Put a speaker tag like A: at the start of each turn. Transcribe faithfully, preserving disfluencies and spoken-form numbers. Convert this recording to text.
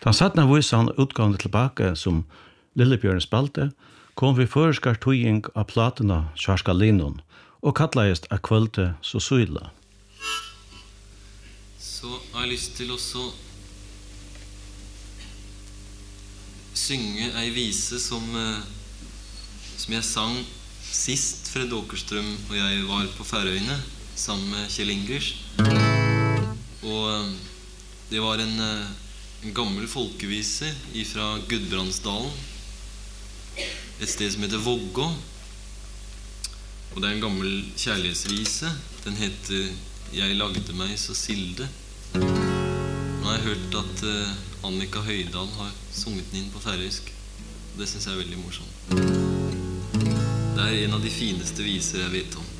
A: Den sattna visan utgående tilbake som Lillebjørn spalte, kom vi føreskar tøying av platena Kjarska Linon, og kallaist av kvølte så syla.
B: Så har jeg lyst til også synge ei vise som, som jeg sang sist Fred Åkerstrøm og jeg var på Færøyene sammen med Kjell Ingers. Og det var en, en gammel folkevise fra Gudbrandsdalen, et sted som heter Vågå. Og det er en gammel kjærlighetsvise. Den heter Jeg lagde meg så silde. Nå har jeg hørt at uh, Annika Høydal har sunget den inn på færøysk. Det synes jeg er veldig morsomt. Det er en av de fineste viser jeg vet om.